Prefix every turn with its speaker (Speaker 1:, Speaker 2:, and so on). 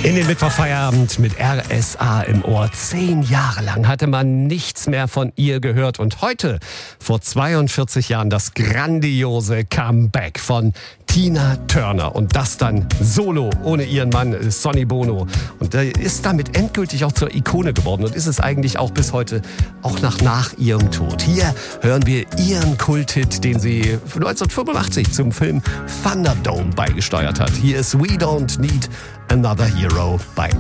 Speaker 1: In den Mittwochfeierabend mit RSA im Ohr. 10 Jahre lang hatte man nichts mehr von ihr gehört. Und heute, vor 42 Jahren, das grandiose Comeback von Tina Turner. Und das dann solo, ohne ihren Mann Sonny Bono. Und er ist damit endgültig auch zur Ikone geworden. Und ist es eigentlich auch bis heute, auch nach ihrem Tod. Hier hören wir ihren Kulthit, den sie 1985 zum Film Thunderdome beigesteuert hat. Hier ist We Don't Need Another Hero bei